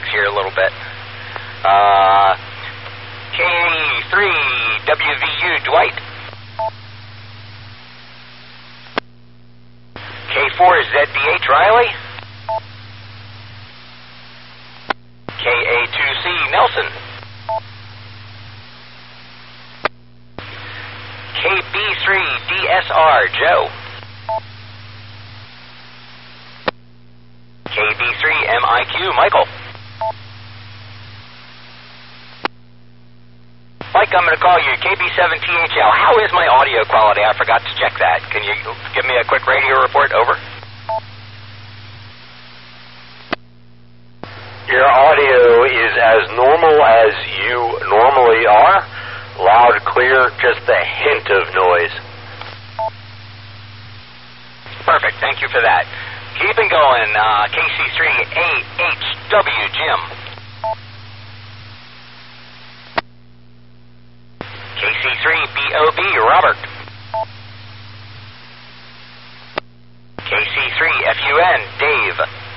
mix here a little bit. K3WVU Dwight. K4ZDH Riley. KA2C Nelson. KB3DSR Joe. KB3MIQ Michael. Mike, I'm going to call you KB7THL. How is my audio quality? I forgot to check that. Can you give me a quick radio report? Over. Your audio is as normal as you normally are. Loud, clear, just a hint of noise. Perfect. Thank you for that. Keeping going. KC3AHW Jim. KC3BOB Robert. KC3FUN Dave.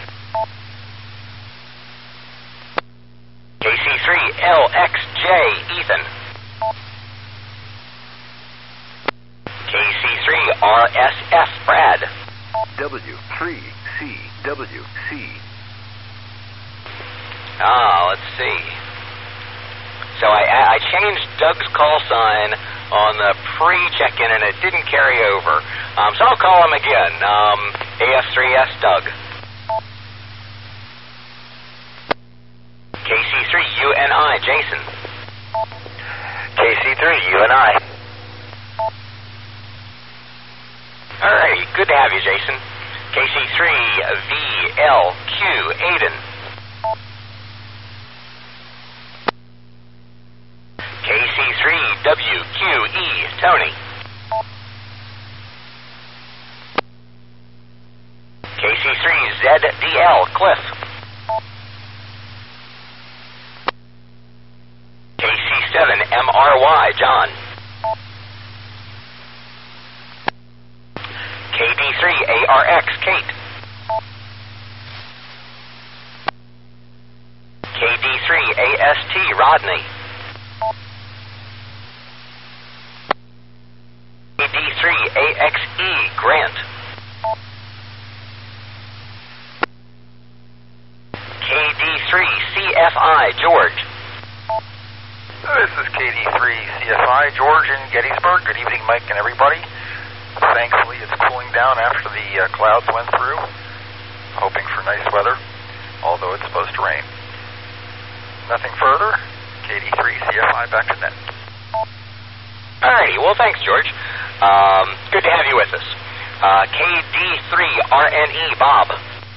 KC3LXJ Ethan. KC3RSF Brad. W3CWC. Let's see. So I changed Doug's call sign on the pre-check-in, and it didn't carry over. So I'll call him again. AF3S Doug. KC3UNI Jason. KC3UNI. Alrighty, good to have you, Jason. KC3VLQ Aiden. KC3WQE Tony. KC3ZDL Cliff. KC7MRY John. KD3ARX Kate. KD3AST Rodney. KD3AXE Grant. KD3CFI George. This is KD3CFI George in Gettysburg. Good evening, Mike and everybody. Thankfully, it's cooling down after the clouds went through. Hoping for nice weather, although it's supposed to rain. Nothing further. KD3CFI back to net. Alrighty, well, thanks, George. Good to have you with us. KD3RNE Bob.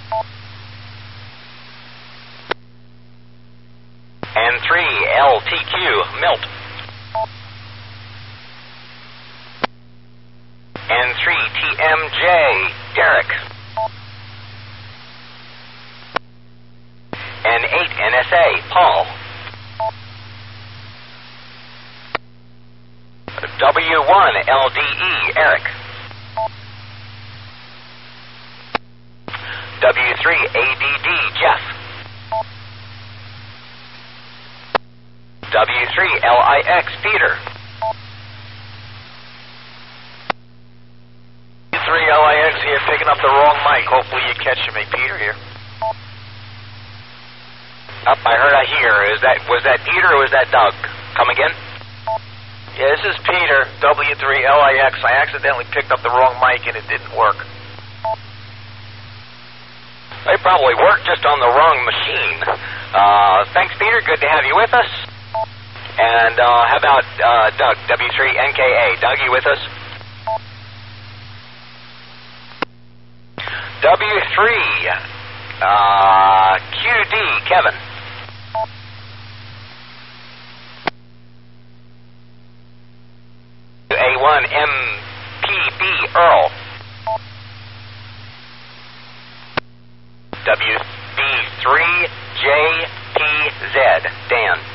N3LTQ Milt. N3TMJ Derek. N8NSA Paul. W1LDE Eric. W3ADD Jeff. W3LIX Peter. W3LIX here, picking up the wrong mic. Hopefully you catching me. Peter here. Up, I heard was that Peter or was that Doug? Come again? Yeah, this is Peter, W3LIX. I accidentally picked up the wrong mic and it didn't work. They probably worked just on the wrong machine. Thanks, Peter. Good to have you with us. And how about Doug, W3NKA? Doug, you with us? W3 QD Kevin. A1 MPB Earl. WB3JPZ Dan.